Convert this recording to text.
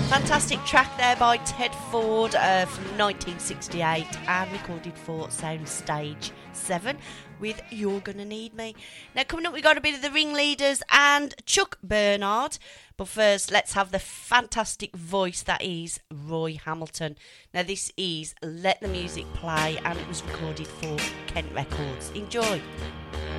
Fantastic track there by Ted Ford from 1968 and recorded for Soundstage 7 with You're Gonna Need Me. Now coming up, we got a bit of the Ringleaders and Chuck Bernard, but first let's have the fantastic voice that is Roy Hamilton. Now this is Let the Music Play and it was recorded for Kent Records. Enjoy.